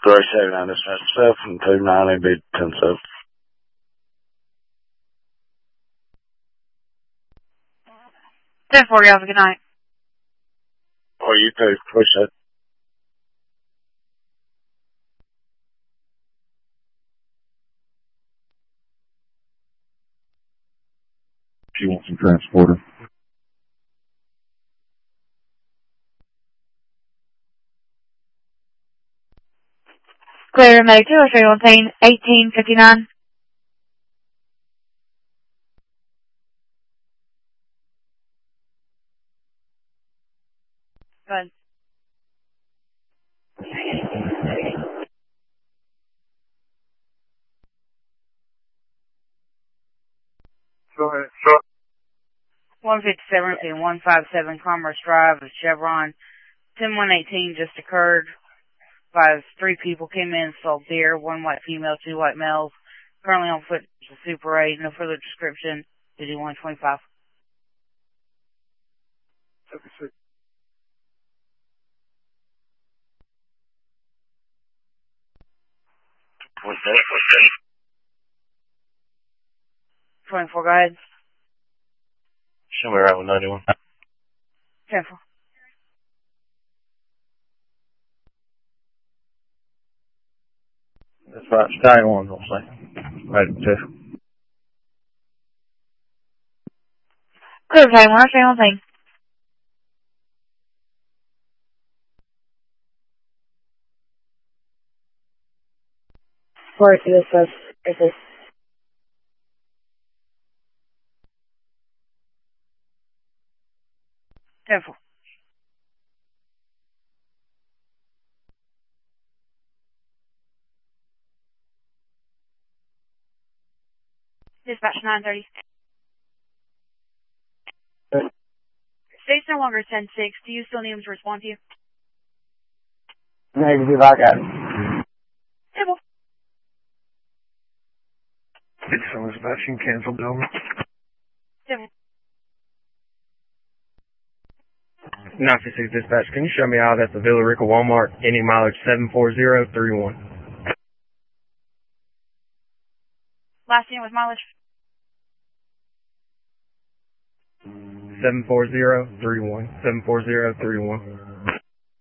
379 dispatch 729 AB 10-7. 10-4, you have a good night. Oh, you too. Appreciate it. She wants some transporter. Clear, May 203 1859. Go ahead. Go ahead. Sure. 157 and 157 Commerce Drive of Chevron. 10-118 just occurred. Three people came in, sold beer, one white female, two white males. Currently on foot to Super 8. No further description. Digit 125. Okay, 24, go ahead. Show me right with 91. 10-4. That's right. Stay on, I'll say. Right, 2. Clear, time. We're staying on thing. For this is 10-4. Dispatch 930. State's no longer 10-6. Do you still need him to respond to you? Negative, I got it. Table. So Sebastian canceled over. Table. 956 dispatch, can you show me out at the Villa Rica Walmart, any mileage 74031? Last unit with mileage. 74031. 74031.